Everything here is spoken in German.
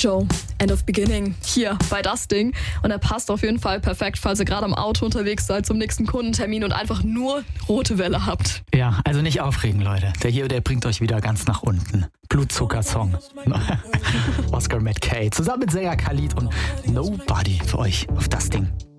Joe, End of Beginning, hier bei das Ding. Und er passt auf jeden Fall perfekt, falls ihr gerade am Auto unterwegs seid zum nächsten Kundentermin und einfach nur rote Welle habt. Ja, also nicht aufregen, Leute. Der bringt euch wieder ganz nach unten. Blutzucker-Song. Oscar McKay zusammen mit Sänger Khalid und Nobody für euch auf das Ding.